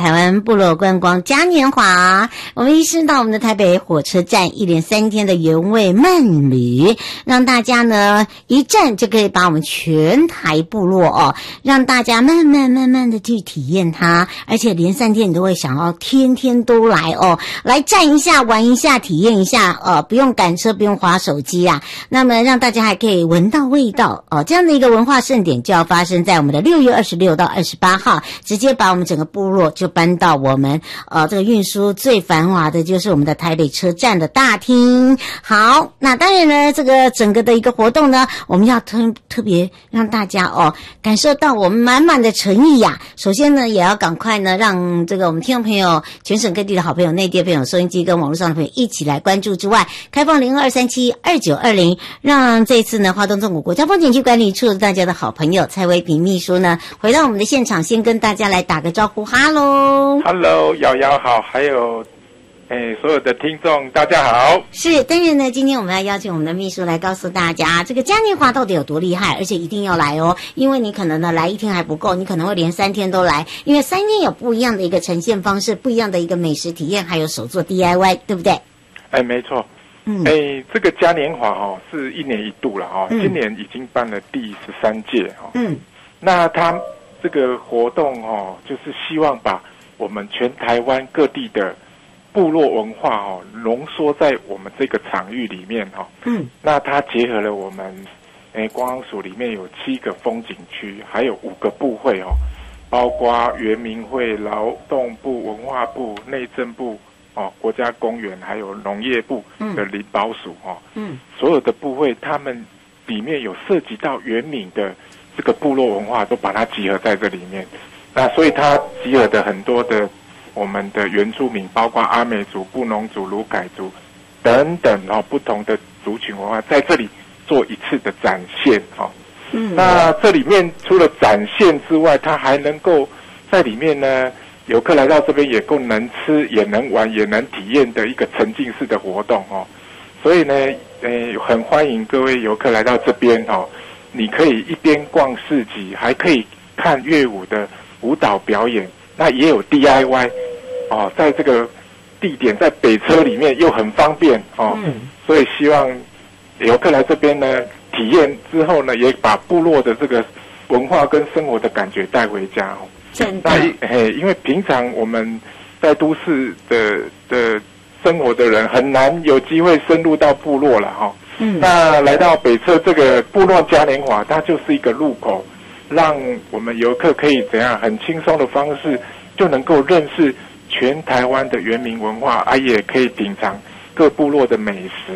台湾部落观光嘉年华，我们一直到我们的台北火车站，一连3天的原味慢旅，让大家呢一站就可以把我们全台部落让大家慢慢的去体验它，而且连3天你都会想要天天都来来站一下玩一下体验一下不用赶车不用滑手机啊，那么让大家还可以闻到味道这样的一个文化盛典就要发生在我们的6月26到28号，直接把我们整个部落就搬到我们这个运输最繁华的就是我们的台北车站的大厅。好，那当然呢这个整个的一个活动呢，我们要特别让大家感受到我们满满的诚意呀。首先呢也要赶快呢让这个我们听众朋友全省各地的好朋友内地的朋友收音机跟网络上的朋友一起来关注之外，开放02372920，让这次呢花东纵谷国家风景区管理处大家的好朋友蔡威平秘书呢回到我们的现场，先跟大家来打个招呼。哈喽 Hello， 瑶瑶好，还有所有的听众大家好。 是，当然呢今天我们要邀请我们的秘书来告诉大家这个嘉年华到底有多厉害，而且一定要来因为你可能呢来1天还不够，你可能会连3天都来，因为3天有不一样的一个呈现方式，不一样的一个美食体验，还有手作 DIY， 对不对？ 没错。这个嘉年华是1年1度了今年已经办了第13届那它这个活动就是希望把我们全台湾各地的部落文化浓缩在我们这个场域里面那它结合了我们观光署里面有7个风景区，还有5个部会包括原民会、劳动部、文化部、内政部国家公园还有农业部的林保署所有的部会他们里面有涉及到原民的这个部落文化都把它集合在这里面，那所以它集合的很多的我们的原住民，包括阿美族、布农族、鲁凯族等等不同的族群文化在这里做一次的展现那这里面除了展现之外，它还能够在里面呢游客来到这边也够能吃也能玩也能体验的一个沉浸式的活动所以呢很欢迎各位游客来到这边你可以一边逛市集，还可以看乐舞的舞蹈表演，那也有 DIY 在这个地点在北车里面又很方便所以希望游客来这边呢体验之后呢，也把部落的这个文化跟生活的感觉带回家那因为平常我们在都市的生活的人很难有机会深入到部落了那来到北车这个部落嘉年华，它就是一个入口，让我们游客可以怎样很轻松的方式就能够认识全台湾的原民文化也可以品尝各部落的美食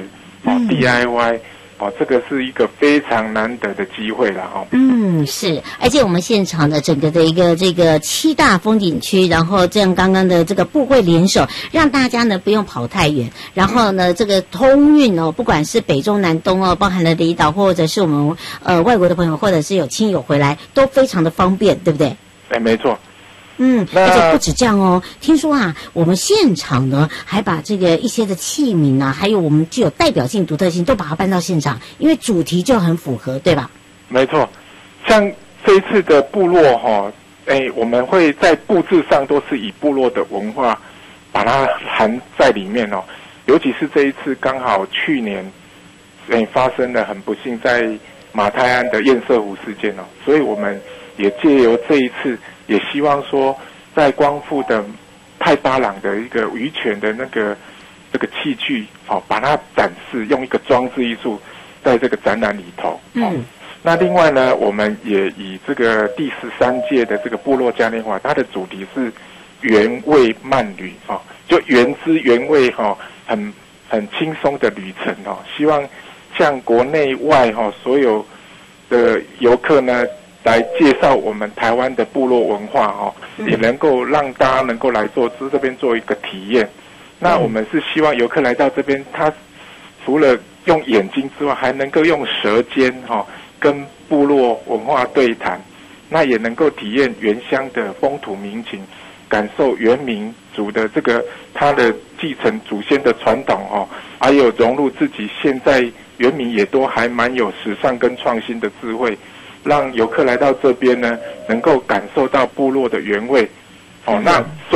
DIY这个是一个非常难得的机会了是，而且我们现场的整个的一个这个7大风景区，然后这样刚刚的这个部会联手，让大家呢不用跑太远，然后呢这个通运不管是北中南东包含了离岛或者是我们外国的朋友或者是有亲友回来都非常的方便，对不对？ 没错。 而且不止这样听说我们现场呢还把这个一些的器皿还有我们具有代表性独特性都把它搬到现场，因为主题就很符合，对吧？没错， 像这一次的部落我们会在布置上都是以部落的文化把它含在里面尤其是这一次刚好去年发生了很不幸在马太安的堰塞湖事件所以我们也借由这一次也希望说在光复的太巴朗的一个渔权的这个器具把它展示，用一个装置艺术在这个展览里头那另外呢，我们也以这个第13届的这个部落嘉年华，它的主题是原味慢旅就原汁原味很轻松的旅程希望向国内外所有的游客呢来介绍我们台湾的部落文化也能够让大家能够来这边做一个体验。那我们是希望游客来到这边，他除了用眼睛之外，还能够用舌尖跟部落文化对谈，那也能够体验原乡的风土民情，感受原民族的这个他的继承祖先的传统还有融入自己现在原民也都还蛮有时尚跟创新的智慧，让游客来到这边呢，能够感受到部落的原味那